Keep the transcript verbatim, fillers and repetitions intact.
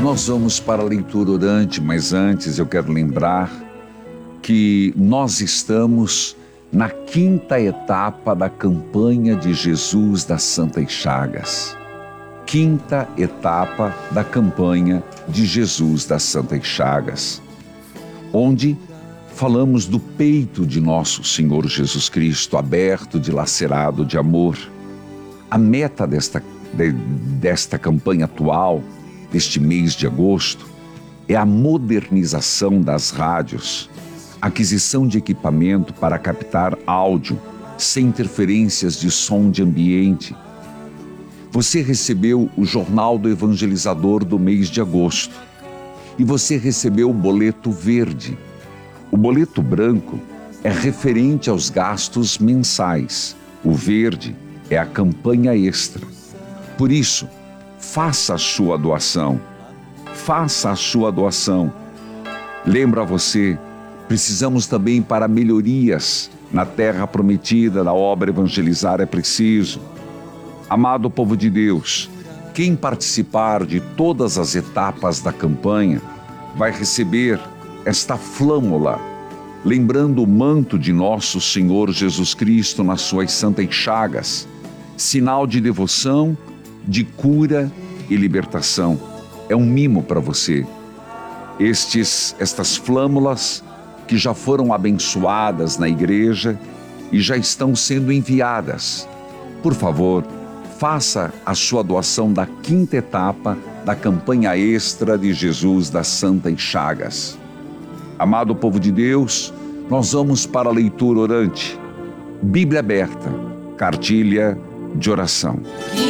Nós vamos para a leitura orante, mas antes eu quero lembrar que nós estamos na quinta etapa da campanha de Jesus das Santas Chagas. Quinta etapa da campanha de Jesus das Santas Chagas, onde falamos do peito de nosso Senhor Jesus Cristo, aberto, dilacerado de amor. A meta desta, de, desta campanha atual, deste mês de agosto, é a modernização das rádios, aquisição de equipamento para captar áudio sem interferências de som de ambiente. Você recebeu o Jornal do Evangelizador do mês de agosto e você recebeu o boleto verde. O boleto branco é referente aos gastos mensais. O verde é a campanha extra. Por isso, faça a sua doação. Faça a sua doação. Lembro a você, precisamos também para melhorias na terra prometida, na obra Evangelizar é Preciso. Amado povo de Deus, quem participar de todas as etapas da campanha vai receber esta flâmula, lembrando o manto de nosso Senhor Jesus Cristo nas suas santas chagas, sinal de devoção, de cura e libertação. É um mimo para você. Estes, estas flâmulas que já foram abençoadas na igreja e já estão sendo enviadas. Por favor, faça a sua doação da quinta etapa da campanha extra de Jesus das Santas Chagas. Amado povo de Deus, nós vamos para a leitura orante. Bíblia aberta, cartilha de oração.